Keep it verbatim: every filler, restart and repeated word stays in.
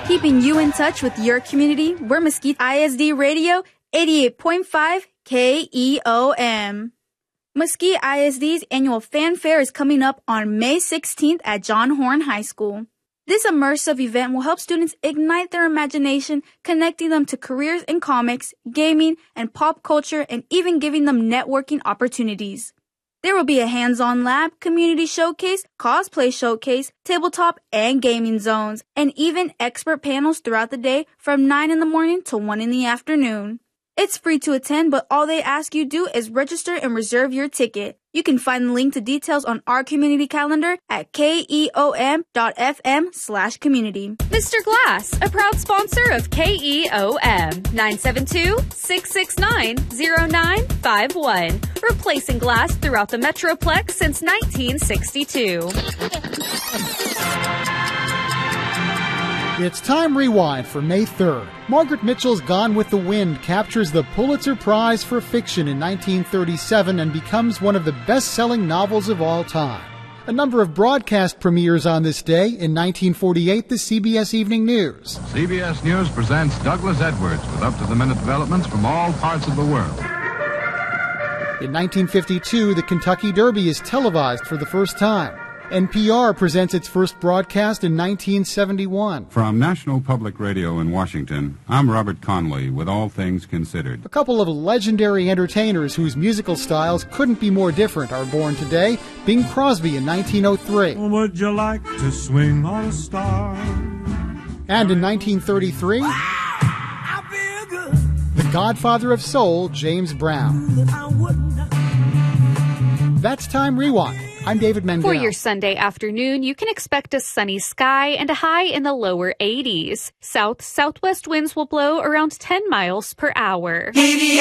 Keeping you in touch with your community, we're Mesquite I S D Radio, eighty-eight point five K E O M. Mesquite I S D's annual fanfare is coming up on May sixteenth at John Horn High School. This immersive event will help students ignite their imagination, connecting them to careers in comics, gaming, and pop culture, and even giving them networking opportunities. There will be a hands-on lab, community showcase, cosplay showcase, tabletop and gaming zones, and even expert panels throughout the day from nine in the morning to one in the afternoon. It's free to attend, but all they ask you do is register and reserve your ticket. You can find the link to details on our community calendar at keom dot f m slash community. Mister Glass, a proud sponsor of K E O M, nine seven two, six six nine, zero nine five one. Replacing glass throughout the Metroplex since nineteen sixty-two. It's Time Rewind for May third. Margaret Mitchell's Gone with the Wind captures the Pulitzer Prize for Fiction in nineteen thirty-seven and becomes one of the best-selling novels of all time. A number of broadcast premieres on this day. In nineteen forty-eight, the C B S Evening News. C B S News presents Douglas Edwards with up-to-the-minute developments from all parts of the world. In nineteen fifty-two, the Kentucky Derby is televised for the first time. N P R presents its first broadcast in nineteen seventy-one. From National Public Radio in Washington, I'm Robert Conley with All Things Considered. A couple of legendary entertainers whose musical styles couldn't be more different are born today. Bing Crosby in nineteen oh three. Would you like to swing on a star? And in nineteen thirty-three, wow, I feel good. The godfather of soul, James Brown. That's Time Rewind. I'm David Mendel. For your Sunday afternoon, you can expect a sunny sky and a high in the lower eighties. South-southwest winds will blow around ten miles per hour.